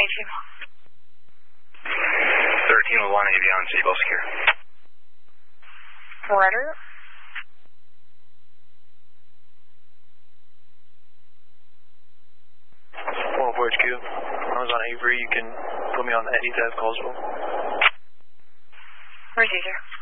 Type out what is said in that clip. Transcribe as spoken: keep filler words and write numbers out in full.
H M. thirteen with one Avion, seatbelt secure. Rudder. one oh four H Q. I was on Avery. You can put me on the Eddie Dev Colesville. Receiver.